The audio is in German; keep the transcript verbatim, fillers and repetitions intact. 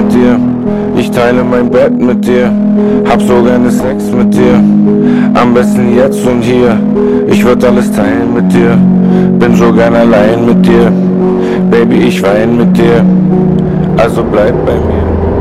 mit dir. Ich teile mein Bett mit dir, hab so gerne Sex mit dir. Am besten jetzt und hier, ich würd alles teilen mit dir. Bin so gern allein mit dir, Baby, ich wein mit dir, also bleib bei mir.